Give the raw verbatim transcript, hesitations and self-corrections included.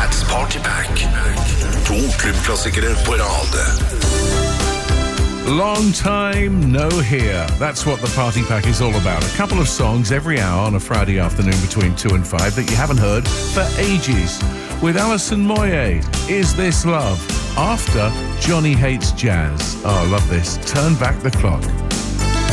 Mads Partypack. To klubbklassikere på rad. Long time no here. That's what the Party Pack is all about. A couple of songs every hour on a Friday afternoon between two and five that you haven't heard for ages. With Alison Moyet, Is This Love? After Johnny Hates Jazz. Oh, I love this. Turn Back the Clock.